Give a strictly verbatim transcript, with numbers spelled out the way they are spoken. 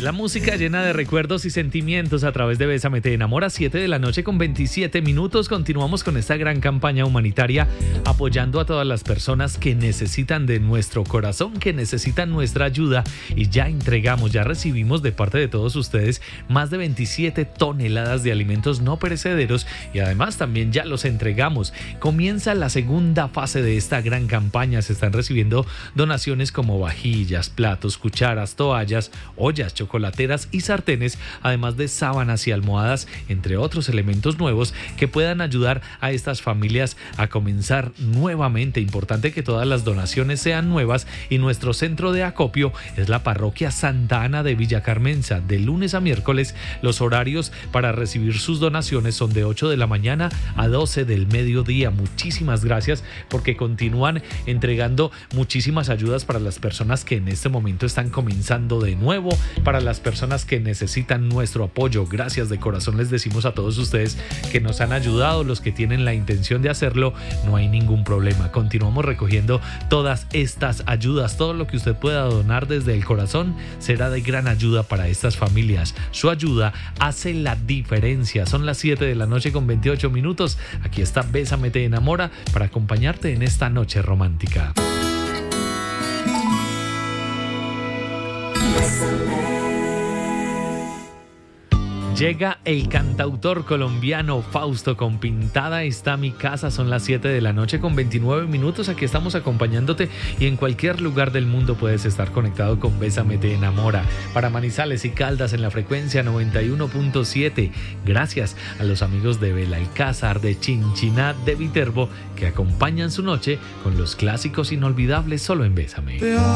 la música llena de recuerdos y sentimientos a través de Bésame Te Enamora, siete de la noche con veintisiete minutos. Continuamos con esta gran campaña humanitaria apoyando a todas las personas que necesitan de nuestro corazón, que necesitan nuestra ayuda, y ya entregamos, ya recibimos de parte de todos ustedes más de veintisiete toneladas de alimentos no perecederos y además también ya los entregamos. Comienza la segunda fase de esta gran campaña. Se están recibiendo donaciones como vajillas, platos, cucharas, toallas, ollas, chocolateras y sartenes, además de sábanas y almohadas, entre otros elementos nuevos que puedan ayudar a estas familias a comenzar nuevamente. Importante que todas las donaciones sean nuevas, y nuestro centro de acopio es la parroquia Santa Ana de Villa Carmenza. De lunes a miércoles, los horarios para recibir sus donaciones son de ocho de la mañana a doce del mediodía. Muchísimas gracias porque continúan entregando muchísimas ayudas para las personas que en este momento están comenzando de nuevo, para las personas que necesitan nuestro apoyo. Gracias de corazón les decimos a todos ustedes que nos han ayudado, los que tienen la intención de hacerlo, no hay ningún problema. Continuamos recogiendo todas estas ayudas. Todo lo que usted pueda donar desde el corazón será de gran ayuda para estas familias. Su ayuda hace la diferencia. Son las siete de la noche con veintiocho minutos. Aquí está Bésame Te Enamora para acompañarte en esta noche romántica. Llega el cantautor colombiano Fausto con Pintada está mi casa. Son las siete de la noche con veintinueve minutos. Aquí estamos acompañándote y en cualquier lugar del mundo puedes estar conectado con Bésame Te Enamora. Para Manizales y Caldas en la frecuencia noventa y uno punto siete. Gracias a los amigos de Belalcázar, de Chinchiná, de Viterbo, que acompañan su noche con los clásicos inolvidables solo en Bésame.